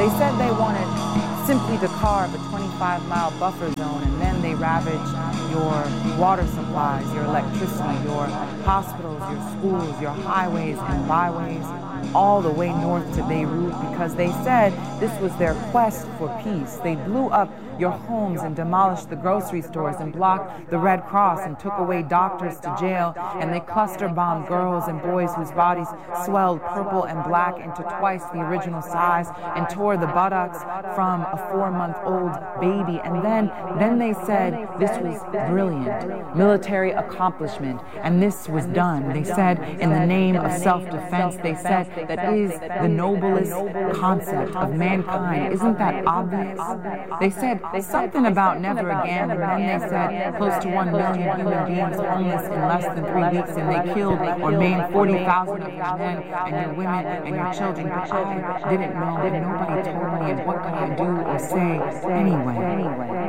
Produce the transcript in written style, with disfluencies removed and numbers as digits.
They said they wanted simply to carve a 25-mile buffer zone, and then they ravaged your water supplies, your electricity, your hospitals, your schools, your highways and byways, all the way north to Beirut, because they said this was their quest for peace. They blew up your homes and demolished the grocery stores and blocked the Red Cross and took away doctors to jail, and they cluster bombed girls and boys whose bodies swelled purple and black into twice the original size and tore the buttocks from a 4-month-old baby. And then they said this was brilliant military accomplishment, and this was done. They said in the name of self-defense. They said that is the noblest concept of mankind. Isn't that obvious? They said something about never again, and then they said close to 1 million human beings homeless in less than 3 weeks, and they killed or maimed 40,000 of your men and your women and your children. But I didn't know, and nobody told me, and what could I do or say anyway?